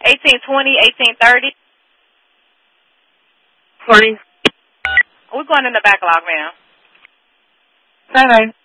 1820, 1830. 20. We're going in the backlog, ma'am. Bye-bye.